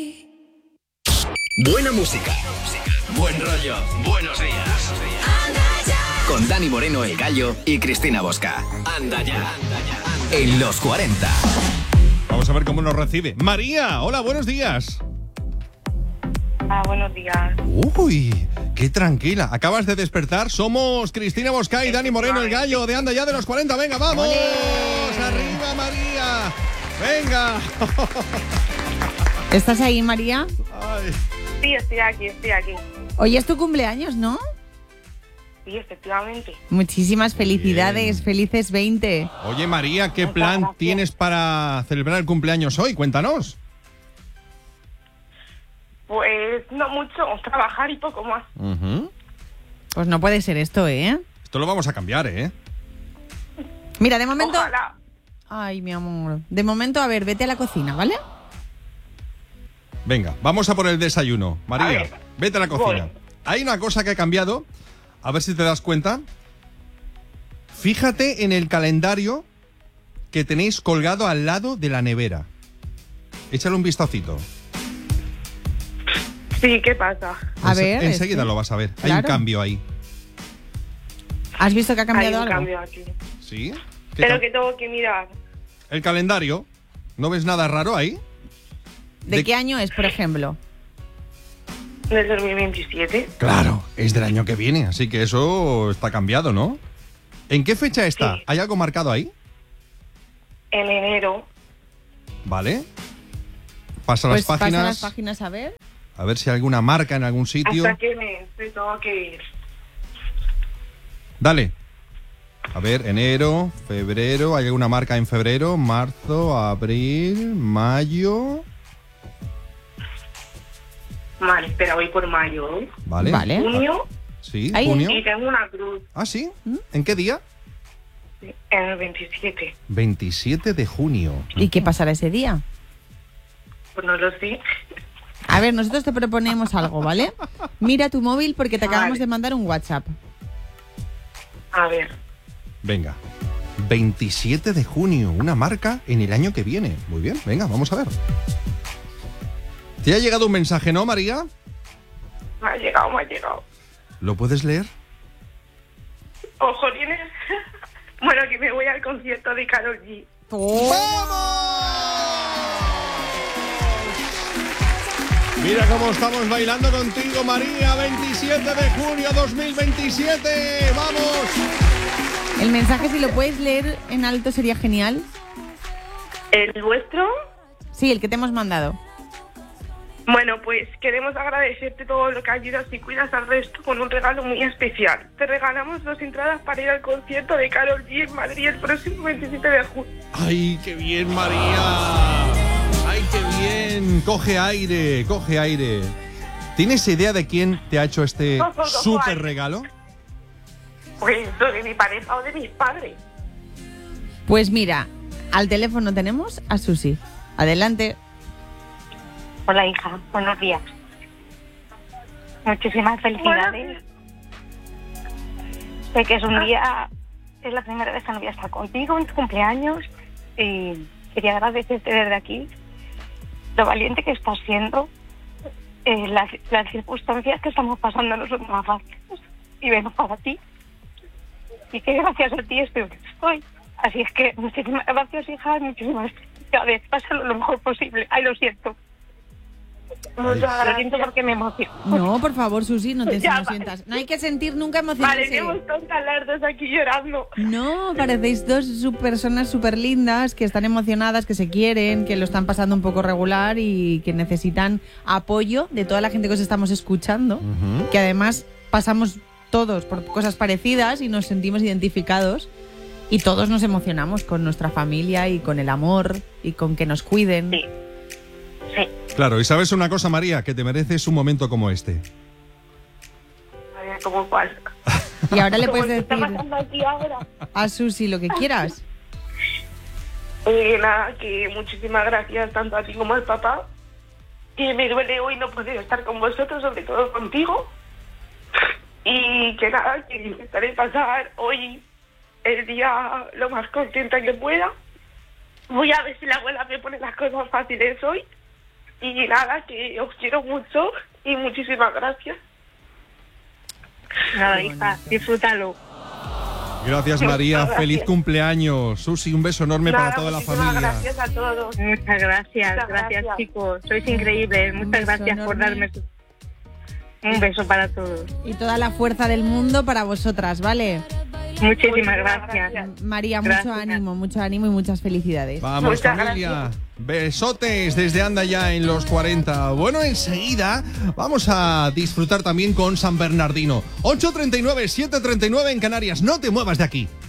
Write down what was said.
Buena música, buen rollo, buenos días. Con Dani Moreno, El Gallo y Cristina Bosca. Anda ya, en los 40. Vamos a ver cómo nos recibe María. Hola, buenos días. Buenos días. Uy, qué tranquila. Acabas de despertar. Somos Cristina Bosca y Dani Moreno, El Gallo de Anda ya de los 40. Venga, vamos. ¡Olé! Arriba, María. Venga. ¿Estás ahí, María? Ay. Sí, estoy aquí. Hoy es tu cumpleaños, ¿no? Sí, efectivamente. Muchísimas felicidades, Bien. Felices 20. Oye, María, ¿qué Muchas plan gracias. tienes para celebrar el cumpleaños hoy? Cuéntanos. Pues no mucho, trabajar y poco más. Pues no puede ser esto, ¿eh? Esto lo vamos a cambiar, ¿eh? Mira, de momento... Ojalá. Ay, mi amor. De momento, a ver, vete a la cocina, ¿vale? Venga, vamos a por el desayuno. A María, ver, vete a la cocina. voy. Hay una cosa que ha cambiado. A ver si te das cuenta. Fíjate en el calendario que tenéis colgado al lado de la nevera. Échale un vistacito. Sí, ¿qué pasa? A ver, Enseguida lo vas a ver. Hay un Claro. cambio ahí. ¿Has visto que ha cambiado Hay un algo? cambio aquí. ¿Sí? Pero que tengo que mirar. El calendario. ¿No ves nada raro ahí? ¿De qué año es, por ejemplo? Del 2027. Claro, es del año que viene, así que eso está cambiado, ¿no? ¿En qué fecha está? Sí. ¿Hay algo marcado ahí? En enero. ¿Vale? Pasa Pues las páginas. pasa las páginas a ver. A ver si hay alguna marca en algún sitio. ¿Hasta qué mes te tengo que ir? Dale. A ver, enero, febrero. ¿Hay alguna marca en febrero? Marzo, abril, mayo. Vale, espera, voy por mayo. Vale. Vale. Junio. Sí, Ahí. junio. Y tengo una cruz. Ah, sí. ¿En qué día? En el 27. 27 de junio. ¿Y qué pasará ese día? Pues no lo sé. A ver, nosotros te proponemos algo, ¿vale? Mira tu móvil porque te acabamos Vale. de mandar un WhatsApp. A ver. Venga. 27 de junio, una marca en el año que viene. Muy bien, venga, vamos a ver. ¿Te ha llegado un mensaje, no, María? Me ha llegado. ¿Lo puedes leer? Ojo, tienes. Bueno, que me voy al concierto de Karol G. Mira cómo estamos bailando contigo, María. 27 de junio 2027. ¡Vamos! El mensaje, si lo puedes leer en alto, sería genial. ¿El vuestro? Sí, el que te hemos mandado. Bueno, pues queremos agradecerte todo lo que ayudas y cuidas al resto con un regalo muy especial. Te regalamos 2 entradas para ir al concierto de Karol G en Madrid el próximo 27 de junio. ¡Ay, qué bien, María! ¡Ay, qué bien! Coge aire, coge aire. ¿Tienes idea de quién te ha hecho este súper regalo? Pues de mi pareja o de mis padres. Pues mira, al teléfono tenemos a Susi. Adelante. Hola, hija. Buenos días. Muchísimas felicidades. Sé que es un día... Es la primera vez que no voy a estar contigo en tu cumpleaños y quería agradecerte desde aquí lo valiente que estás siendo. Las circunstancias que estamos pasando no son más fáciles y vengo para ti. Y que gracias a ti estoy donde estoy. Así es que muchísimas gracias, hija, muchísimas felicidades. Pásalo lo mejor posible. Ay, lo siento. Muchas Lo gracias. siento porque me emociono. No, por favor, Susi, no te Ya, no sientas. No hay que sentir nunca emociones. Parecemos tontas las dos aquí llorando. No, parecéis dos personas súper lindas que están emocionadas, que se quieren, que lo están pasando un poco regular y que necesitan apoyo de toda la gente que os estamos escuchando, que además pasamos todos por cosas parecidas y nos sentimos identificados y todos nos emocionamos con nuestra familia y con el amor y con que nos cuiden. Sí. Sí. Claro, y sabes una cosa, María, que te mereces un momento como este. A ver, ¿cómo cuál? Y ahora le Como puedes el que está decir pasando aquí ahora. a Susi lo que quieras. Nada, que muchísimas gracias tanto a ti como al papá. Que me duele hoy no poder estar con vosotros, sobre todo contigo. Y que nada, que intentaré pasar hoy el día lo más contenta que pueda. Voy a ver si la abuela me pone las cosas fáciles hoy. Y nada, que os quiero mucho y muchísimas gracias. Nada, hija, disfrútalo. Gracias, María. Muchas Feliz gracias. cumpleaños. Susi, un beso enorme Nada, para toda la muchísimas familia. gracias a todos. Muchas gracias, Muchas gracias, gracias. chicos. Sois increíbles. Un Muchas beso gracias por enorme. darme un beso para todos. Y toda la fuerza del mundo para vosotras, ¿vale? Muchísimas gracias. María, Gracias. mucho ánimo y muchas felicidades. Vamos, Muchas familia. gracias. Besotes desde Anda Ya en los 40. Bueno, enseguida vamos a disfrutar también con San Bernardino. 8:39, 7:39 en Canarias. No te muevas de aquí.